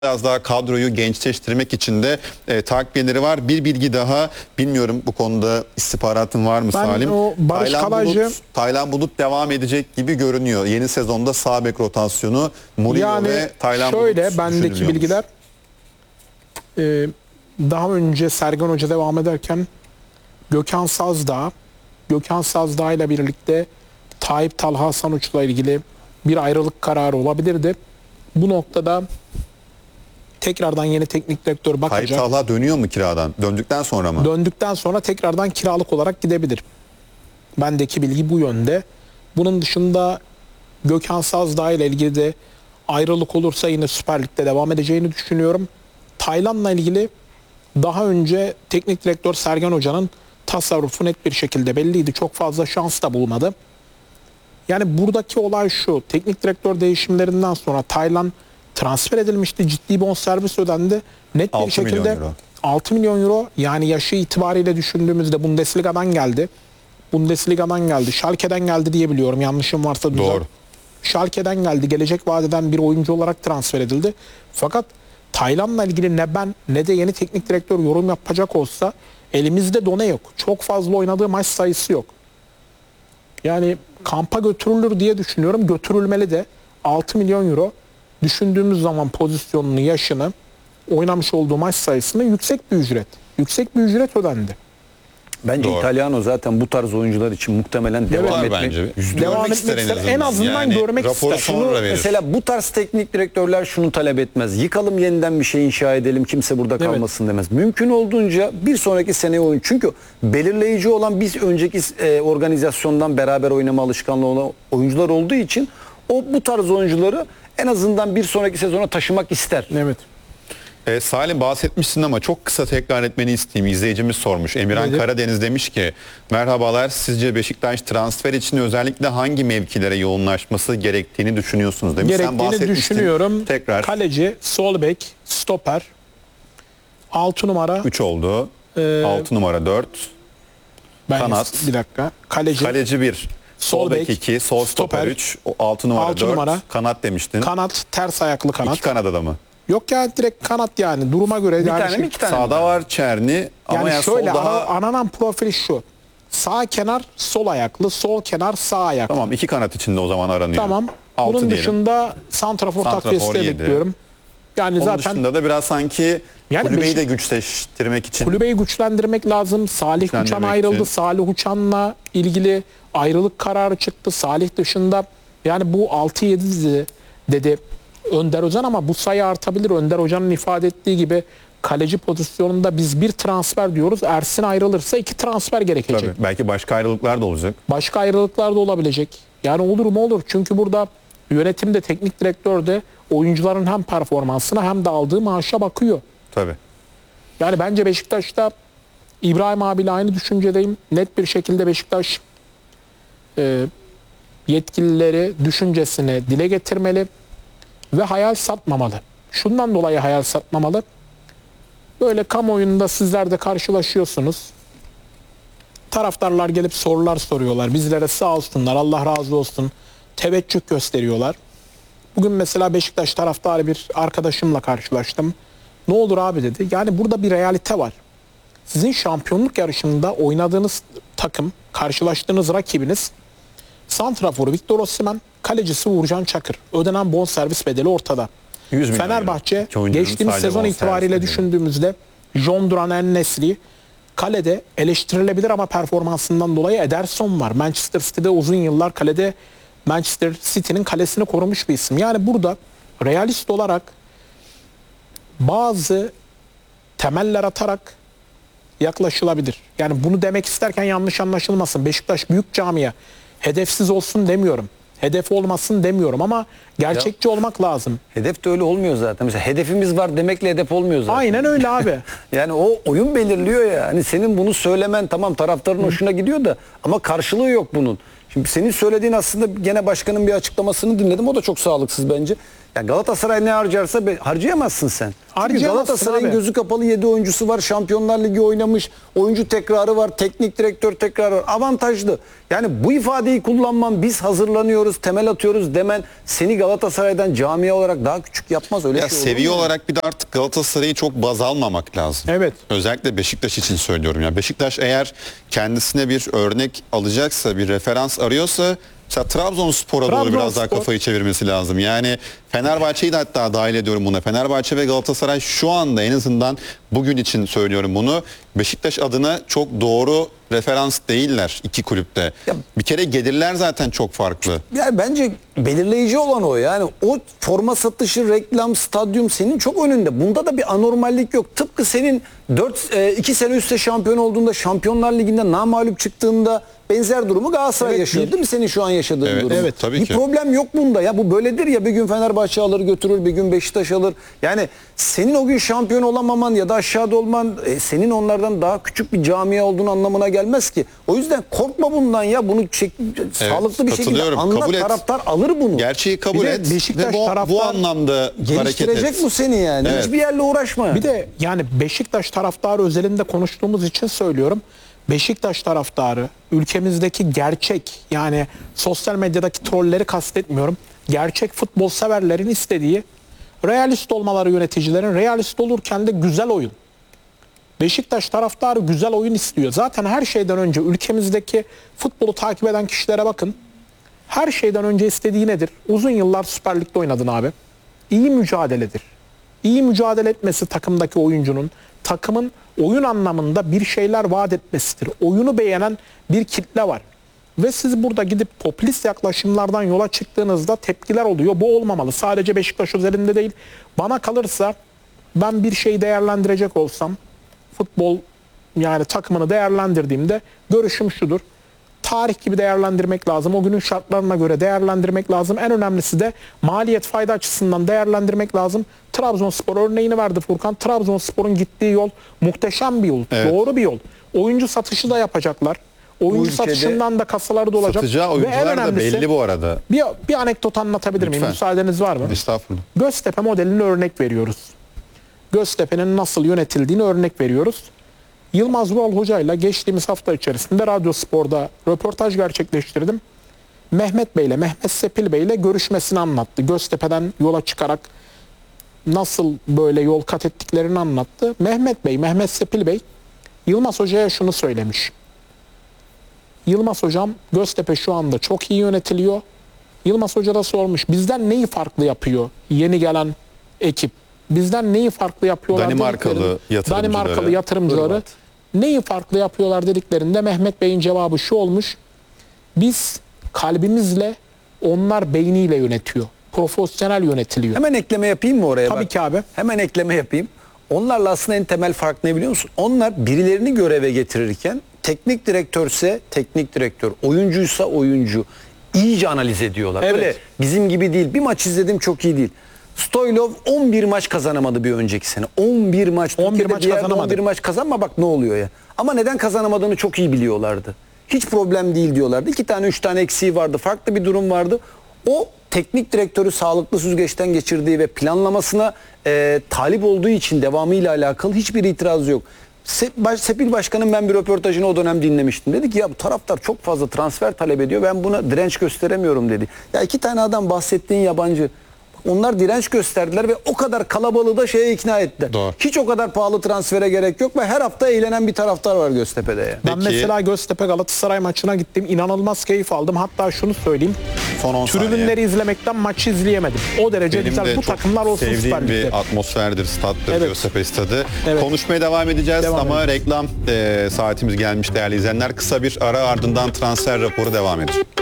Biraz daha kadroyu gençleştirmek için de takviyeleri var. Bir bilgi daha, bilmiyorum bu konuda istihbaratın var mı Salim? O Barış Kalacı, Taylan Bulut devam edecek gibi görünüyor. Yeni sezonda sağ bek rotasyonu Mourinho yani ve Taylan şöyle Bulut bendeki düşünülüyormuş. bilgiler daha önce Sergen Hoca devam ederken Gökhan Sazdağ ile birlikte Tayyip Talha Sanuç'la ilgili bir ayrılık kararı olabilirdi. Bu noktada tekrardan yeni teknik direktör bakacak. Tayyip Talha dönüyor mu kiradan? Döndükten sonra mı? Döndükten sonra tekrardan kiralık olarak gidebilir. Bendeki bilgi bu yönde. Bunun dışında Gökhan Sazdağ ile ilgili de ayrılık olursa yine Süper Lig'de devam edeceğini düşünüyorum. Taylan'la ilgili daha önce teknik direktör Sergen Hoca'nın tasarrufu net bir şekilde belliydi. Çok fazla şans da bulmadı. Yani buradaki olay şu. Teknik direktör değişimlerinden sonra Taylan transfer edilmişti. Ciddi bonservis ödendi. Net bir 6 şekilde milyon euro. 6 milyon euro, yani yaşı itibariyle düşündüğümüzde Bundesliga'dan geldi. Schalke'den geldi diye biliyorum. Yanlışım varsa düzelt. Doğru. Schalke'den geldi. Gelecek vadeden bir oyuncu olarak transfer edildi. Fakat Taylan'la ilgili ne ben ne de yeni teknik direktör yorum yapacak olsa elimizde done yok. Çok fazla oynadığı maç sayısı yok. Yani kampa götürülür diye düşünüyorum. Götürülmeli de. 6 milyon euro düşündüğümüz zaman pozisyonunu, yaşını, oynamış olduğu maç sayısını yüksek bir ücret. Yüksek bir ücret ödendi. Bence Doğru. İtalyano zaten bu tarz oyuncular için muhtemelen devam Var etmek. bence. Devam Görmek etmek ister ister. En azından Yani görmek raporu ister. sonra verir. Mesela bu tarz teknik direktörler şunu talep etmez. Yıkalım yeniden bir şey inşa edelim, kimse burada kalmasın demez. Mümkün olduğunca bir sonraki seneye oyun. Çünkü belirleyici olan biz önceki organizasyondan beraber oynama alışkanlığı olan oyuncular olduğu için bu tarz oyuncuları en azından bir sonraki sezona taşımak ister. Evet. Salim, bahsetmişsin ama çok kısa tekrar etmeni isteyeyim. İzleyicimiz sormuş. Emirhan Nedir? Karadeniz demiş ki, merhabalar, sizce Beşiktaş transfer için özellikle hangi mevkilere yoğunlaşması gerektiğini düşünüyorsunuz demiş. Sen Gerektiğini bahsetmiştin. düşünüyorum. Tekrar Kaleci, sol bek, stoper, 6 numara. 3 oldu. 6 numara 4. kanat. Bir dakika. Kaleci 1. Sol bek 2. Sol stoper 3. 6 numara 6 4. numara. Kanat demiştin. Kanat, ters ayaklı kanat. 2 kanada da mı? Yok ya, direkt kanat yani. Duruma göre. Bir yani tane mi iki tane mi? Sağda var Çerni ama Yani yani şöyle sol daha... ananan profili şu. Sağ kenar sol ayaklı, sol kenar sağ ayaklı. Tamam, 2 kanat içinde o zaman aranıyor. Tamam. 6 Bunun diyelim. dışında santrafor Santrafor takviyesi de 7. bekliyorum. Yani Onun zaten dışında da biraz sanki Yani kulübeyi de güçleştirmek için. kulübeyi güçlendirmek lazım. Salih Uçan Güçlendirmek ayrıldı. için. Salih Uçan'la ilgili ayrılık kararı çıktı. Salih dışında yani bu 6-7 dedi Önder Özen, ama bu sayı artabilir. Önder Hoca'nın ifade ettiği gibi kaleci pozisyonunda biz bir transfer diyoruz. Ersin ayrılırsa 2 transfer gerekecek. Tabii, belki başka ayrılıklar da olacak. Başka ayrılıklar da olabilecek. Yani olur mu olur. Çünkü burada yönetimde, teknik direktör de oyuncuların hem performansına hem de aldığı maaşa bakıyor. Tabii. Yani bence Beşiktaş'ta İbrahim abiyle aynı düşüncedeyim. Net bir şekilde Beşiktaş yetkilileri düşüncesini dile getirmeli ve hayal satmamalı. Şundan dolayı hayal satmamalı. Böyle kamuoyunda sizler de karşılaşıyorsunuz. Taraftarlar gelip sorular soruyorlar. Bizlere sağ olsunlar, Allah razı olsun, teveccüh gösteriyorlar. Bugün mesela Beşiktaş taraftarı bir arkadaşımla karşılaştım. Ne olur abi dedi. Yani burada bir realite var. Sizin şampiyonluk yarışında oynadığınız takım, karşılaştığınız rakibiniz santraforu Victor Osimhen, kalecisi Uğurcan Çakır. Ödenen bonservis bedeli ortada. 100 milyon Fenerbahçe euro. İki oyuncunun geçtiğimiz sadece sezon bonservis itibariyle bedeli. düşündüğümüzde John Duran En-Nesyri, kalede eleştirilebilir ama performansından dolayı Ederson var. Manchester City'de uzun yıllar kalede, Manchester City'nin kalesini korumuş bir isim. Yani burada realist olarak bazı temeller atarak yaklaşılabilir. Yani bunu demek isterken yanlış anlaşılmasın. Beşiktaş büyük camia. Hedefsiz olsun demiyorum. Hedef olmasın demiyorum ama gerçekçi olmak lazım. Hedef de öyle olmuyor zaten. Mesela hedefimiz var demekle hedef olmuyor zaten. Aynen öyle abi. Yani o oyun belirliyor ya. Hani senin bunu söylemen tamam, taraftarın hoşuna gidiyor da ama karşılığı yok bunun. Şimdi senin söylediğin aslında gene başkanın bir açıklamasını dinledim. O da çok sağlıksız bence. Ya Galatasaray ne harcarsa harcayamazsın sen. Çünkü Harcayamazsın Galatasaray'ın abi. gözü kapalı 7 oyuncusu var. Şampiyonlar Ligi oynamış. Oyuncu tekrarı var. Teknik direktör tekrarı var. Avantajlı. Yani bu ifadeyi kullanman, biz hazırlanıyoruz, temel atıyoruz demen seni Galatasaray'dan camia olarak daha küçük yapmaz. Öyle Ya şey olur seviye mu? olarak bir de artık Galatasaray'ı çok baz almamak lazım. Evet. Özellikle Beşiktaş için söylüyorum. Ya Beşiktaş eğer kendisine bir örnek alacaksa, bir referans arıyorsa mesela Trabzonspor'a doğru biraz daha Trabzonspor. kafayı çevirmesi lazım. Yani Fenerbahçe'yi de hatta dahil ediyorum buna. Fenerbahçe ve Galatasaray şu anda, en azından bugün için söylüyorum bunu, Beşiktaş adına çok doğru referans değiller iki kulüpte. Ya- Bir kere gelirler zaten çok farklı. Yani bence belirleyici olan o. Yani o forma satışı, reklam, stadyum senin çok önünde. Bunda da bir anormallik yok. Tıpkı senin 2 sene üstte şampiyon olduğunda, Şampiyonlar Ligi'nde namağlup çıktığında benzer durumu Galatasaray Evet, yaşıyor değil mi? Senin şu an yaşadığın Evet, durum. evet, tabii bir ki. problem yok bunda. Ya bu böyledir ya, bir gün Fenerbahçe alır götürür, bir gün Beşiktaş alır. Yani senin o gün şampiyon olamaman ya da aşağıda olman senin onlardan daha küçük bir camia olduğunu anlamına gelmez ki. O yüzden korkma bundan ya. Bunu sağlıklı bir şekilde katılıyorum. anlat, Kabul et. taraftar alır bunu. Gerçeği kabul Bir de et Beşiktaş ve bu taraftar anlamda hareket Geliştirecek et. bu seni yani. Evet. Hiçbir yerle uğraşma. Bir de yani Beşiktaş taraftarı özelinde konuştuğumuz için söylüyorum. Beşiktaş taraftarı ülkemizdeki gerçek, yani sosyal medyadaki trolleri kastetmiyorum. Gerçek futbol severlerin istediği, realist olmaları yöneticilerin, realist olurken de güzel oyun. Beşiktaş taraftarı güzel oyun istiyor. Zaten her şeyden önce ülkemizdeki futbolu takip eden kişilere bakın. Her şeyden önce istediği nedir? Uzun yıllar Süper Lig'de oynadın abi. İyi mücadeledir. İyi mücadele etmesi takımdaki oyuncunun, takımın oyun anlamında bir şeyler vaat etmesidir. Oyunu beğenen bir kitle var. Ve siz burada gidip popülist yaklaşımlardan yola çıktığınızda tepkiler oluyor. Bu olmamalı. Sadece Beşiktaş özelinde değil. Bana kalırsa ben bir şey değerlendirecek olsam, futbol yani takımını değerlendirdiğimde görüşüm şudur: tarih gibi değerlendirmek lazım. O günün şartlarına göre değerlendirmek lazım. En önemlisi de maliyet fayda açısından değerlendirmek lazım. Trabzonspor örneğini verdi Furkan. Trabzonspor'un gittiği yol muhteşem bir yol. Evet. Doğru bir yol. Oyuncu satışı da yapacaklar. Oyuncu ülkede satışından da kasaları dolacak. Satacağı Ve en oyuncular da önemlisi, belli bu arada. bir anekdot anlatabilir miyim? Lütfen. Müsaadeniz var mı? Estağfurullah. Göztepe modelini örnek veriyoruz. Göztepe'nin nasıl yönetildiğini örnek veriyoruz. Yılmaz Vural Hoca ile geçtiğimiz hafta içerisinde Radyo Spor'da röportaj gerçekleştirdim. Mehmet Sepil Bey ile görüşmesini anlattı. Göztepe'den yola çıkarak nasıl böyle yol kat ettiklerini anlattı. Mehmet Sepil Bey, Yılmaz Hoca'ya şunu söylemiş: Yılmaz Hocam, Göztepe şu anda çok iyi yönetiliyor. Yılmaz Hoca da sormuş, bizden neyi farklı yapıyor yeni gelen ekip? Bizden neyi farklı yapıyorlar Danimarkalı dediklerinde- yatırımcıları. Danimarkalı yatırımcıları Hırvat. neyi farklı yapıyorlar dediklerinde Mehmet Bey'in cevabı şu olmuş: biz kalbimizle, onlar beyniyle yönetiyor. Profesyonel yönetiliyor. Hemen ekleme yapayım mı oraya? Tabii ki abi. Hemen ekleme yapayım. Onlarla aslında en temel fark ne biliyor musun? Onlar birilerini göreve getirirken teknik direktörse teknik direktör, oyuncuysa oyuncu iyice analiz ediyorlar. Evet. Öyle bizim gibi değil. Bir maç izledim, çok iyi değil. Stoylov 11 maç kazanamadı bir önceki sene. 11 maç. 11 Türkiye'de maç bir yerde kazanamadı. 11 maç kazanma, bak ne oluyor ya. Ama neden kazanamadığını çok iyi biliyorlardı. Hiç problem değil diyorlardı. 2 tane 3 tane eksiği vardı. Farklı bir durum vardı. O teknik direktörü sağlıklı süzgeçten geçirdiği ve planlamasına talip olduğu için devamıyla alakalı hiçbir itiraz yok. Sepil Başkan'ın ben bir röportajını o dönem dinlemiştim. Dedi ki ya bu taraftar çok fazla transfer talep ediyor. Ben buna direnç gösteremiyorum dedi. Ya 2 tane adam bahsettiğin yabancı. Onlar direnç gösterdiler ve o kadar kalabalığı da şeye ikna ettiler. Doğru. Hiç o kadar pahalı transfere gerek yok ve her hafta eğlenen bir taraftar var Göztepe'de ya. Ben Peki. mesela Göztepe Galatasaray maçına gittim. İnanılmaz keyif aldım. Hatta şunu söyleyeyim: Son 10 saniye. tribünleri izlemekten maçı izleyemedim. O derece Benim güzel. de Bu çok takımlar olsun Süper sevdiğim Lig'de. bir atmosferdir, stattır Evet. Göztepe stadı. Evet. Konuşmaya devam edeceğiz Devam ama edelim. reklam saatimiz gelmiş değerli izleyenler. Kısa bir ara, ardından transfer raporu devam edecek.